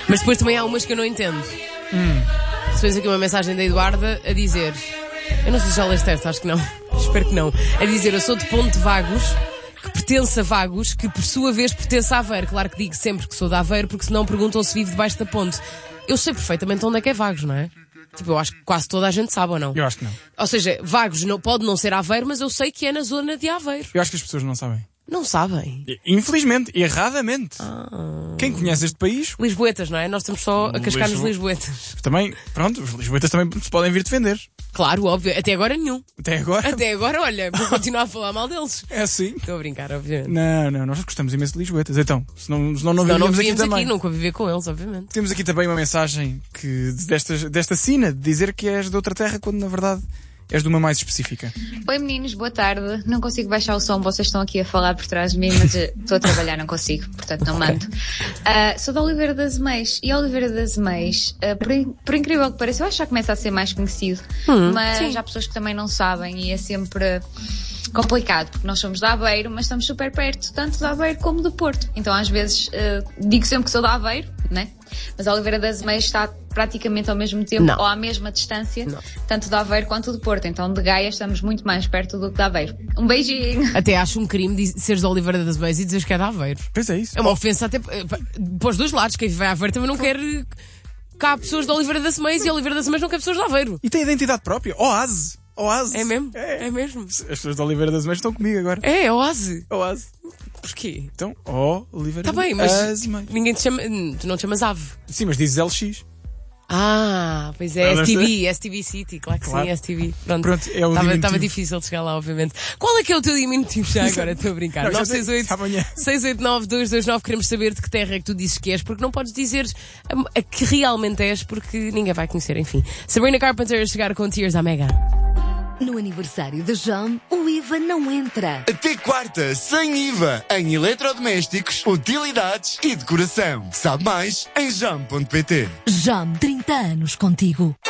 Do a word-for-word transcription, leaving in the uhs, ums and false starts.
Mas depois também há umas que eu não entendo. Hum. Recebemos aqui uma mensagem da Eduarda a dizer... Eu não sei se já leste esta, acho que não. Espero que não. A dizer, eu sou de Ponte de Vagos, que pertence a Vagos, que por sua vez pertence a Aveiro. Claro que digo sempre que sou de Aveiro, porque senão perguntam se vivo debaixo da ponte. Eu sei perfeitamente onde é que é Vagos, não é? Tipo, eu acho que quase toda a gente sabe, ou não? Eu acho que não. Ou seja, Vagos não, pode não ser Aveiro, mas eu sei que é na zona de Aveiro. Eu acho que as pessoas não sabem. Não sabem? Infelizmente, erradamente. Ah. Quem conhece este país... Lisboetas, não é? Nós estamos só a cascar nos Lisboetas. Também, pronto, os Lisboetas também se podem vir defender. Claro, óbvio. Até agora nenhum. Até agora? Até agora, olha, vou continuar a falar mal deles. É assim? Estou a brincar, obviamente. Não, não, nós gostamos imenso de Lisboetas. Então, senão, senão não senão vivíamos não aqui também. aqui, nunca viver com eles, obviamente. Temos aqui também uma mensagem que, desta, desta sina, de dizer que és de outra terra, quando na verdade... és de uma mais específica. Oi meninos, boa tarde. Não consigo baixar o som, vocês estão aqui a falar por trás de mim, mas estou a trabalhar, não consigo, portanto não mando. Uh, sou da Oliveira das Meias, e Oliveira das Meias, uh, por, por incrível que pareça, eu acho que já começa a ser mais conhecido, hum, mas sim. Há pessoas que também não sabem e é sempre complicado, porque nós somos de Aveiro, mas estamos super perto, tanto de Aveiro como do Porto. Então às vezes uh, digo sempre que sou de Aveiro, né? Mas a Oliveira das Meias está praticamente ao mesmo tempo, não. Ou à mesma distância, não. Tanto de Aveiro quanto do Porto. Então de Gaia estamos muito mais perto do que de Aveiro. Um beijinho! Até acho um crime de seres de Oliveira das Meias e dizeres que é de Aveiro. Pois é isso. É uma ofensa até para os dois lados. Quem vive a Aveiro também não quer cá pessoas de Oliveira das Meias e Oliveira das Meias não quer pessoas de Aveiro. E tem identidade própria. Oase! Oase! É mesmo? É, é mesmo. As pessoas de Oliveira das Meias estão comigo agora. É, Oase. Oase. Porquê? Então, ó, oh, Oliveira Tá bem, mas das Meias. Ninguém te chama... Tu não te chamas Ave. Sim, mas dizes L X. Ah, pois é, S T V, S T V City, claro que claro. Sim, S T V. Pronto, Pronto é o Estava difícil de chegar lá, obviamente. Qual é que é o teu diminutivo já agora? Estou a brincar. nove seis oito, seis oito nove, dois dois nove, queremos saber de que terra é que tu dizes que és, porque não podes dizer a, a que realmente és, porque ninguém vai conhecer, enfim. Sabrina Carpenter a chegar com Tears à Mega. No aniversário da Jam, o I V A não entra. Até quarta, sem I V A, em eletrodomésticos, utilidades e decoração. Sabe mais em jam ponto pt. Jam, trinta anos contigo.